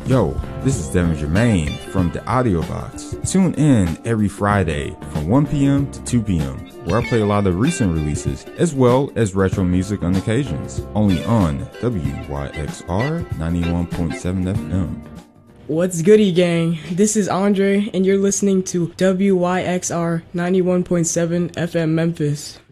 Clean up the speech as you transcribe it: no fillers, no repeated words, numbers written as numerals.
Yo, this is Devin Germain from the Audio Box. Tune in every Friday from 1 p.m. to 2 p.m. where I play a lot of recent releases as well as retro music on occasions. Only on WYXR 91.7 FM. What's goody, gang? This is Andre, and you're listening to WYXR 91.7 FM Memphis.